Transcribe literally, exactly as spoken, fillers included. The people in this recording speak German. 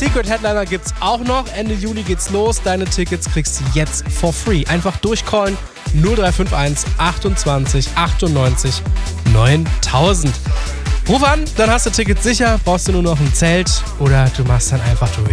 Secret Headliner gibt's auch noch. Ende Juli geht's los. Deine Tickets kriegst du jetzt for free. Einfach durchcallen. null drei fünf eins achtundzwanzig achtundneunzig neuntausend. Ruf an, dann hast du Tickets sicher. Brauchst du nur noch ein Zelt oder du machst dann einfach durch.